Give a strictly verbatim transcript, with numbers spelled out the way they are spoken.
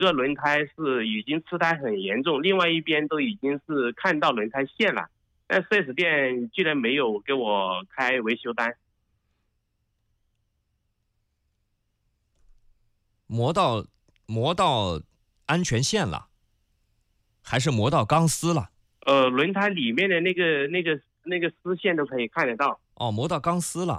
个轮胎是已经吃胎很严重，另外一边都已经是看到轮胎线了，但 四 S 店居然没有给我开维修单。 磨到磨到安全线了，还是磨到钢丝了？ 呃，轮胎里面的那个那个那个丝线都可以看得到。 哦，磨到钢丝了。